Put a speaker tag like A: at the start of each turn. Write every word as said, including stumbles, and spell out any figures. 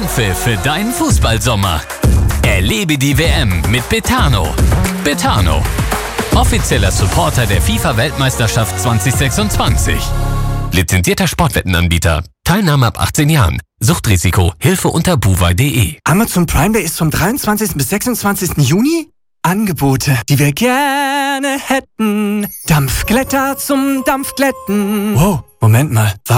A: Anpfiff für deinen Fußballsommer. Erlebe die W M mit Betano. Betano, offizieller Supporter der FIFA-Weltmeisterschaft zwanzig sechsundzwanzig. Lizenzierter Sportwettenanbieter. Teilnahme ab achtzehn Jahren. Suchtrisiko. Hilfe unter buwei punkt de.
B: Amazon Prime Day ist vom dreiundzwanzigsten bis sechsundzwanzigsten Juni. Angebote, die wir gerne hätten. Dampfglätter zum Dampfglätten. Wow, Moment mal.